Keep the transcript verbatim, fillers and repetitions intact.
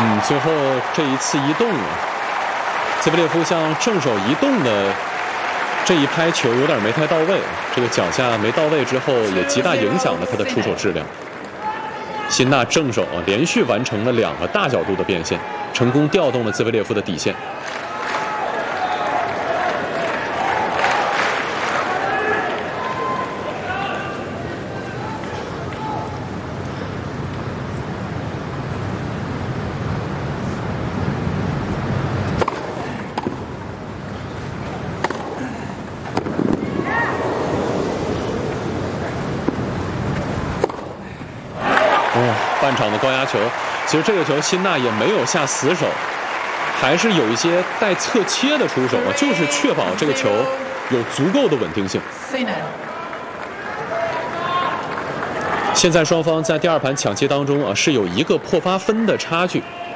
嗯，最后这一次移动，兹维列夫向正手移动的这一拍球有点没太到位，这个脚下没到位之后，也极大影响了他的出手质量。辛纳正手啊，连续完成了两个大角度的变线，成功调动了兹维列夫的底线。半场的高压球，其实这个球辛纳也没有下死手，还是有一些带侧切的出手啊，就是确保这个球有足够的稳定性。现在双方在第二盘抢七当中啊，是有一个破发分的差距。